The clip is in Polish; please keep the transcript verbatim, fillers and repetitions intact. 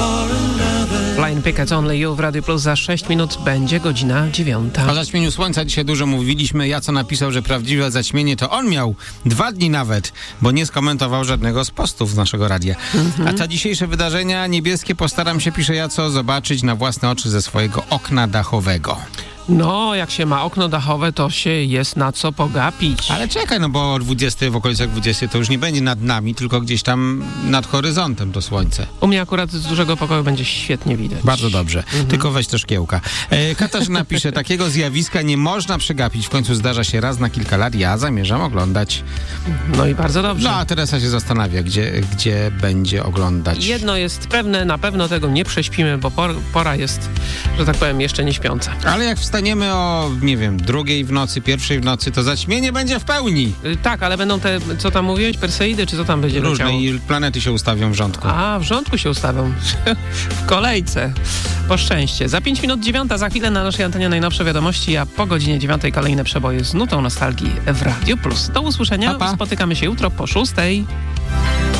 Flying Pickets Only You w Radio Plus. Za sześć minut będzie godzina dziewiąta. O zaćmieniu słońca dzisiaj dużo mówiliśmy. Ja co napisał, że prawdziwe zaćmienie to on miał dwa dni nawet, bo nie skomentował żadnego z postów z naszego radia. Mhm. A te dzisiejsze wydarzenia niebieskie postaram się, pisze Jaco, zobaczyć na własne oczy ze swojego okna dachowego. No, jak się ma okno dachowe, to się jest na co pogapić. Ale czekaj, no bo o dwudziestej, w okolicach dwudziestej to już nie będzie nad nami, tylko gdzieś tam nad horyzontem to słońce. U mnie akurat z dużego pokoju będzie świetnie widać. Bardzo dobrze, mhm. Tylko weź to szkiełka. E, Katarzyna pisze, takiego zjawiska nie można przegapić. W końcu zdarza się raz na kilka lat, ja zamierzam oglądać. No i bardzo dobrze. No a Teresa się zastanawia, gdzie, gdzie będzie oglądać. Jedno jest pewne, na pewno tego nie prześpimy, bo por, pora jest, że tak powiem, jeszcze nie śpiąca. Ale jak wstaniemy o, nie wiem, drugiej w nocy, pierwszej w nocy, to zaćmienie będzie w pełni. Yy, tak, ale będą te, co tam mówiłeś, Perseidy, czy co tam będzie różne leciało? I planety się ustawią w rządku. A, w rządku się ustawią. W kolejce. Po szczęście. Za pięć minut dziewiąta, za chwilę na naszej antenie najnowsze wiadomości, a po godzinie dziewiątej kolejne przeboje z nutą nostalgii w Radio Plus. Do usłyszenia. Pa, pa. Spotykamy się jutro po szóstej.